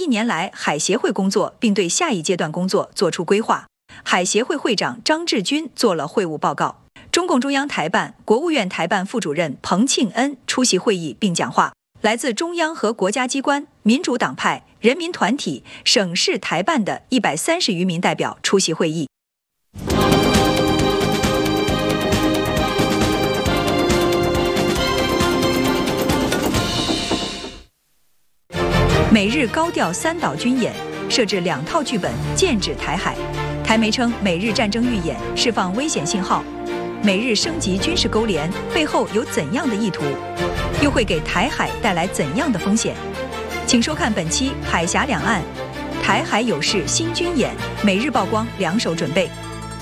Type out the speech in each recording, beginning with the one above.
1年来海协会工作，并对下一阶段工作作出规划。海协会会长张志军做了会务报告。中共中央台办、国务院台办副主任彭庆恩出席会议并讲话。来自中央和国家机关、民主党派、人民团体、省市台办的130余名代表出席会议。美日高调3岛军演，设置2套剧本，剑指台海。台媒称，美日战争预演释放危险信号。美日升级军事勾连背后有怎样的意图？又会给台海带来怎样的风险？请收看本期《海峡两岸》，台海有事新军演，美日曝光2手准备。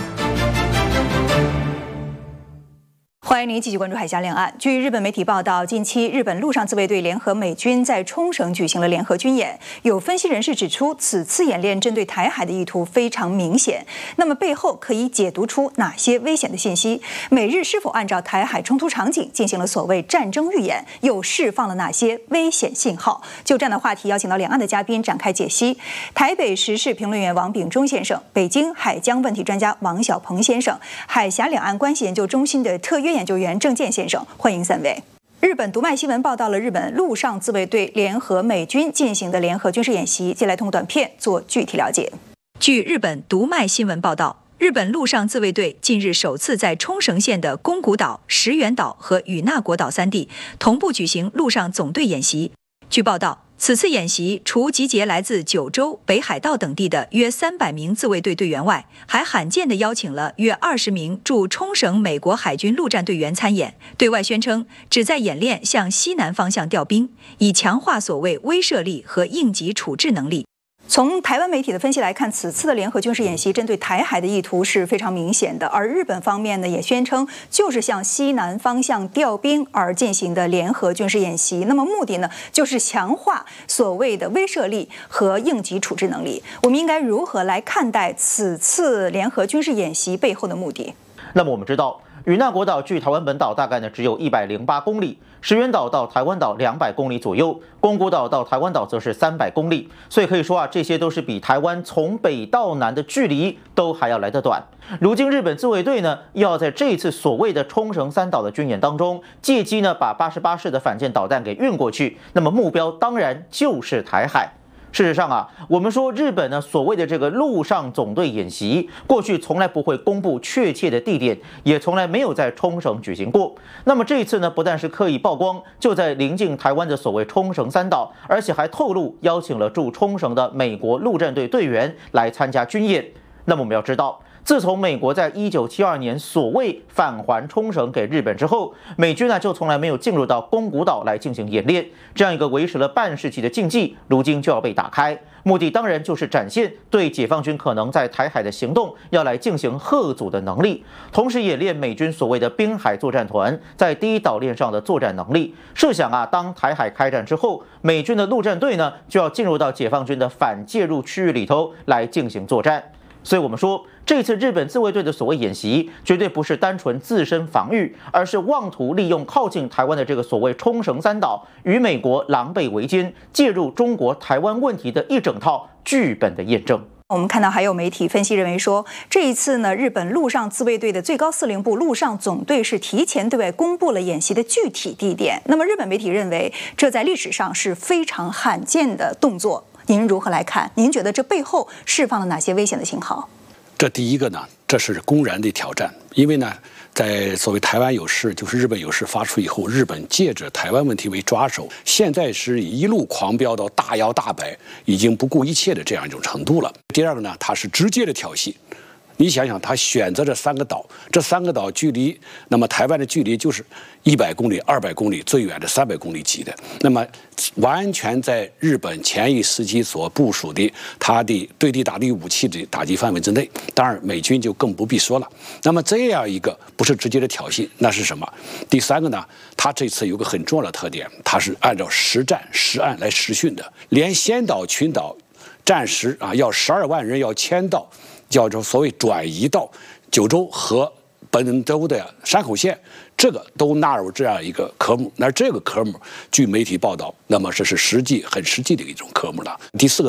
欢迎您继续关注海峡两岸。据日本媒体报道，近期日本陆上自卫队联合美军在冲绳举行了联合军演。有分析人士指出，此次演练针对台海的意图非常明显。那么背后可以解读出哪些危险的信息？美日是否按照台海冲突场景进行了所谓战争预演？又释放了哪些危险信号？就这样的话题，邀请到两岸的嘉宾展开解析。台北时事评论员王炳忠先生，北京海疆问题专家王小鹏先生，海峡两岸关系研究中心的特约研究员郑健先生，欢迎3位。日本读卖新闻报道了日本陆上自卫队联合美军进行的联合军事演习，接下来通过短片做具体了解。据日本读卖新闻报道，日本陆上自卫队近日首次在冲绳县的宫古岛、石垣岛和与那国岛3地同步举行陆上总队演习。据报道，此次演习除集结来自九州、北海道等地的约300名自卫队队员外，还罕见地邀请了约20名驻冲绳美国海军陆战队员参演，对外宣称旨在演练向西南方向调兵，以强化所谓威慑力和应急处置能力。从台湾媒体的分析来看，此次的联合军事演习针对台海的意图是非常明显的，而日本方面呢也宣称就是向西南方向调兵而进行的联合军事演习。那么目的呢就是强化所谓的威慑力和应急处置能力。我们应该如何来看待此次联合军事演习背后的目的？ 那么我们知道，与那国岛距台湾本岛大概只有108公里，石垣岛到台湾岛200公里左右，宫古岛到台湾岛则是300公里，所以可以说这些都是比台湾从北到南的距离都还要来得短。如今日本自卫队又要在这一次所谓的冲绳3岛的军演当中，借机把88式的反舰导弹给运过去，那么目标当然就是台海。事实上我们说日本所谓的这个陆上总队演习，过去从来不会公布确切的地点，也从来没有在冲绳举行过。那么这一次不但是刻意曝光就在临近台湾的所谓冲绳3岛，而且还透露邀请了驻冲绳的美国陆战队队员来参加军演。那么我们要知道，自从美国在1972年所谓返还冲绳给日本之后，美军就从来没有进入到宫古岛来进行演练，这样一个维持了半世纪的禁忌，如今就要被打开。目的当然就是展现对解放军可能在台海的行动要来进行吓阻的能力，同时演练美军所谓的滨海作战团在第一岛链上的作战能力。设想当台海开战之后，美军的陆战队就要进入到解放军的反介入区域里头来进行作战。所以我们说，这次日本自卫队的所谓演习，绝对不是单纯自身防御，而是妄图利用靠近台湾的这个所谓冲绳3岛，与美国狼狈为奸，介入中国台湾问题的一整套剧本的验证。 我们看到还有媒体分析认为说，这一次日本陆上自卫队的最高司令部陆上总队是提前对外公布了演习的具体地点。那么日本媒体认为，这在历史上是非常罕见的动作。您如何来看？您觉得这背后释放了哪些危险的信号？ 这第一个这是公然的挑战，因为在所谓台湾有事，就是日本有事发出以后，日本借着台湾问题为抓手，现在是一路狂飙到大摇大摆，已经不顾一切的这样一种程度了。第二个它是直接的挑衅。你想想，他选择这3个岛，这3个岛距离那么台湾的距离就是100公里、200公里，最远的300公里级的，那么完全在日本前一时期所部署的他的对地打击武器的打击范围之内。当然，美军就更不必说了。那么这样一个不是直接的挑衅，那是什么？第3个他这次有个很重要的特点，他是按照实战实案来实训的，连先岛群岛战时要12万人要迁到。叫做所谓转移到九州和本州的山口县，这个都纳入这样一个科目。那这个科目，据媒体报道，那么这是很实际的一种科目了。第4个